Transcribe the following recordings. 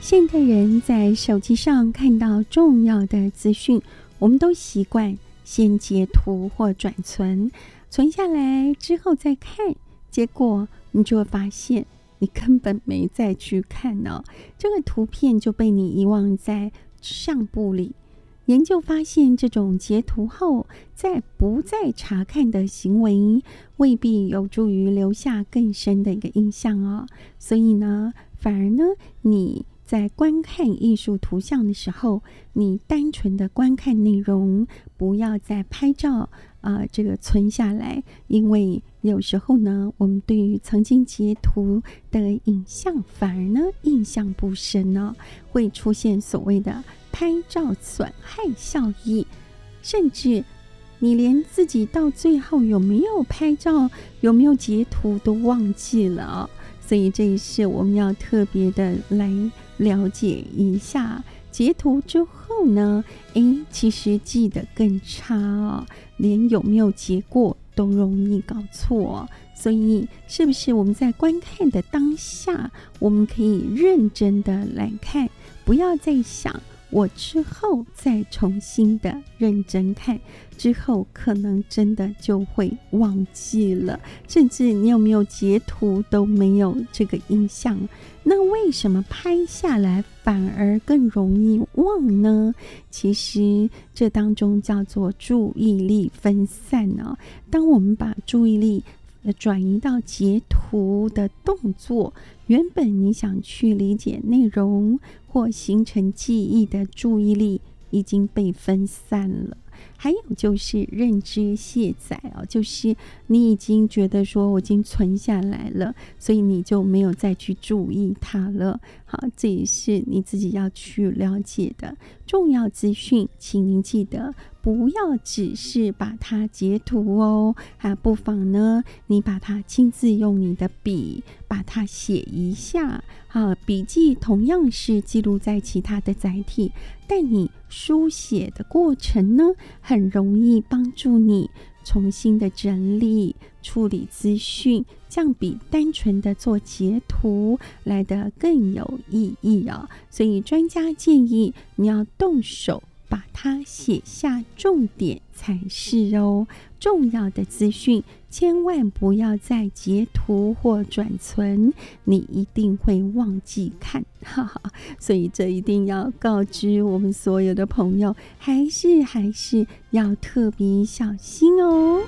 现代人在手机上看到重要的资讯，我们都习惯先截图或转存，存下来之后再看，结果你就会发现你根本没再去看呢，这个图片就被你遗忘在相簿里。研究发现，这种截图后不再查看的行为，未必有助于留下更深的一个印象哦。所以呢，反而呢，你在观看艺术图像的时候，你单纯的观看内容，不要再拍照这个存下来，因为有时候呢，我们对于曾经截图的影像，反而呢印象不深哦，会出现所谓的拍照损害效益，甚至你连自己到最后有没有拍照、有没有截图都忘记了哦。所以这一是我们要特别的来了解一下。截图之后呢，其实记得更差哦，连有没有截过都容易搞错。所以是不是我们在观看的当下，我们可以认真的来看，不要再想我之后再重新的认真看，之后可能真的就会忘记了，甚至你有没有截图都没有这个印象。那为什么拍下来反而更容易忘呢？其实这当中叫做注意力分散哦。当我们把注意力转移到截图的动作，原本你想去理解内容或形成记忆的注意力已经被分散了。还有就是认知卸载就是你已经觉得说我已经存下来了，所以你就没有再去注意它了。好，这也是你自己要去了解的重要资讯，请您记得不要只是把它截图哦，不妨呢你把它亲自用你的笔把它写一下。笔记同样是记录在其他的载体，但你书写的过程呢，很容易帮助你重新的整理处理资讯，这样比单纯的做截图来得更有意义哦。所以专家建议你要动手把它写下重点才是哦。重要的资讯千万不要再截图或转存，你一定会忘记看所以这一定要告知我们所有的朋友，还是要特别小心哦。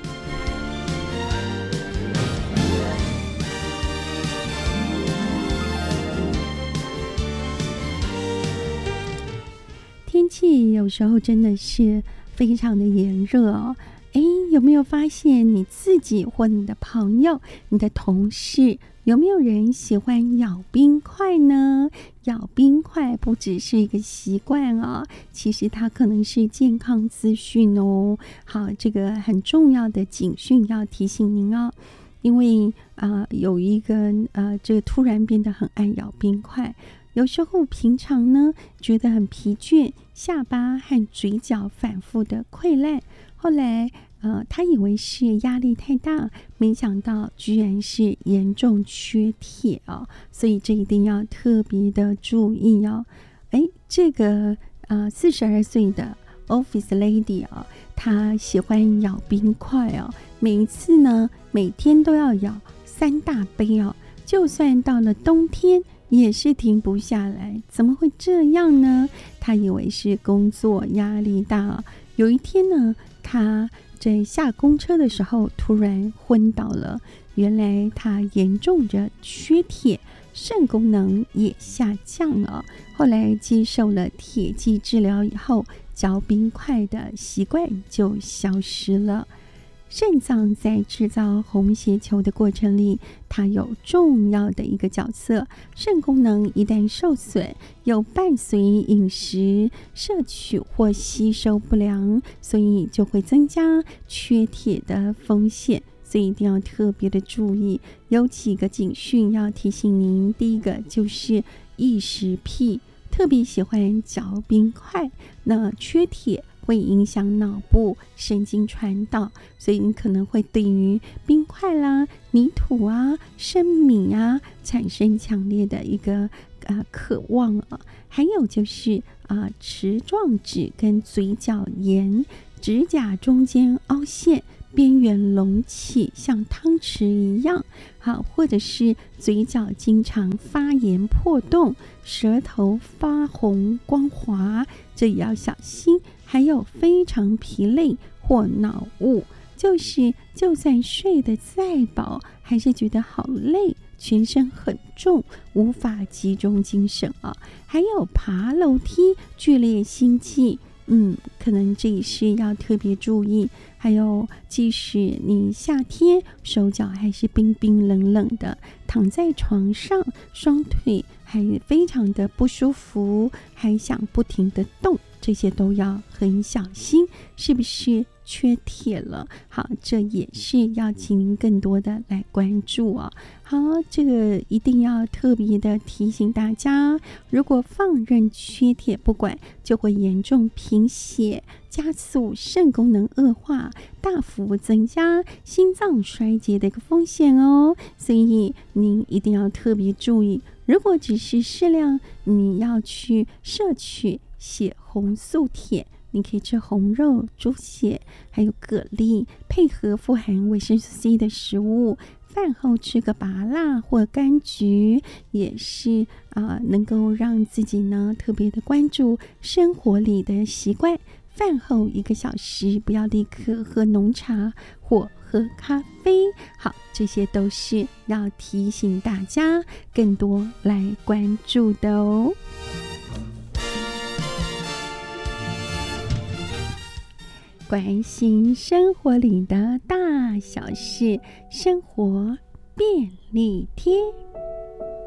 天气有时候真的是非常的炎热哦。有没有发现你自己或你的朋友、你的同事，有没有人喜欢咬冰块呢？咬冰块不只是一个习惯哦，其实它可能是健康资讯哦。好，这个很重要的警讯要提醒您哦。因为有一个这个突然变得很爱咬冰块，有时候平常呢觉得很疲倦，下巴和嘴角反复的溃烂，后来他以为是压力太大，没想到居然是严重缺铁哦，所以这一定要特别的注意哦。这个42岁的 Office Lady 她喜欢咬冰块每一次呢每天都要咬3大杯就算到了冬天也是停不下来，怎么会这样呢？她以为是工作压力大有一天呢，她在下公车的时候突然昏倒了，原来她严重的缺铁，肾功能也下降了。后来接受了铁剂治疗以后，嚼冰块的习惯就消失了。肾脏在制造红血球的过程里，它有重要的一个角色。肾功能一旦受损，又伴随饮食摄取或吸收不良，所以就会增加缺铁的风险。所以一定要特别的注意，有几个警讯要提醒您。第一个就是异食癖，特别喜欢嚼冰块，那缺铁会影响脑部神经传导，所以你可能会对于冰块啦、泥土啊、生米啊产生强烈的一个渴望啊。还有就是齿状指跟嘴角炎，指甲中间凹陷，边缘隆起，像汤匙一样。好，或者是嘴角经常发炎破洞，舌头发红光滑，这也要小心。还有非常疲累或脑雾，就是就算睡得再饱，还是觉得好累，全身很重，无法集中精神啊。还有爬楼梯剧烈心悸，可能这也是要特别注意。还有即使你夏天手脚还是冰冰冷冷的，躺在床上双腿还非常的不舒服，还想不停的动，这些都要很小心，是不是缺铁了？好，这也是要请您更多的来关注啊。好，这个一定要特别的提醒大家，如果放任缺铁不管，就会严重贫血，加速肾功能恶化，大幅增加心脏衰竭的一个风险哦。所以您一定要特别注意，如果只是适量，你要去摄取血红素铁，你可以吃红肉、猪血，还有蛤蜊，配合富含维生素 C 的食物。饭后吃个芭乐或柑橘，也是能够让自己呢特别的关注生活里的习惯。饭后1个小时不要立刻喝浓茶或喝咖啡。好，这些都是要提醒大家更多来关注的哦。关心生活里的大小事，生活便利贴。